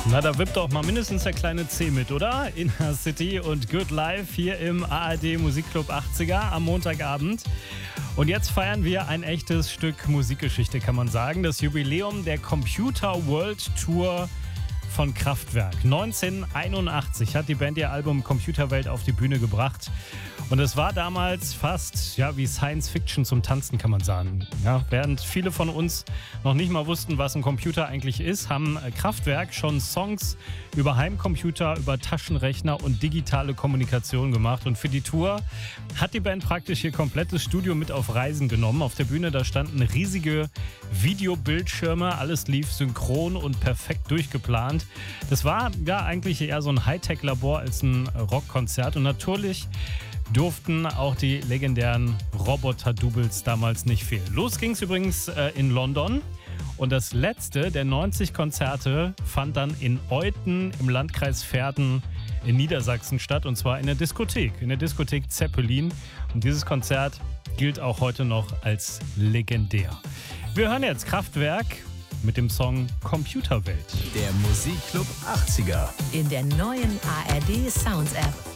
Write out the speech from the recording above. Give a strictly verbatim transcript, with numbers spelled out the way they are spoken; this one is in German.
Na, da wippt doch mal mindestens der kleine C mit, oder? Inner City und Good Life hier im A R D Musikclub achtziger am Montagabend. Und jetzt feiern wir ein echtes Stück Musikgeschichte, kann man sagen. Das Jubiläum der Computer World Tour von Kraftwerk. neunzehnhunderteinundachtzig hat die Band ihr Album Computerwelt auf die Bühne gebracht. Und es war damals fast ja, wie Science Fiction zum Tanzen, kann man sagen. Ja, während viele von uns noch nicht mal wussten, was ein Computer eigentlich ist, haben Kraftwerk schon Songs über Heimcomputer, über Taschenrechner und digitale Kommunikation gemacht. Und für die Tour hat die Band praktisch ihr komplettes Studio mit auf Reisen genommen. Auf der Bühne, da standen riesige Videobildschirme, alles lief synchron und perfekt durchgeplant. Das war ja eigentlich eher so ein Hightech-Labor als ein Rockkonzert. Und natürlich durften auch die legendären Roboter-Doubles damals nicht fehlen. Los ging's übrigens äh, in London. Und das letzte der neunzig Konzerte fand dann in Euthen im Landkreis Verden in Niedersachsen statt. Und zwar in der Diskothek, in der Diskothek Zeppelin. Und dieses Konzert gilt auch heute noch als legendär. Wir hören jetzt Kraftwerk mit dem Song Computerwelt. Der Musikclub achtziger. In der neuen A R D Sounds App.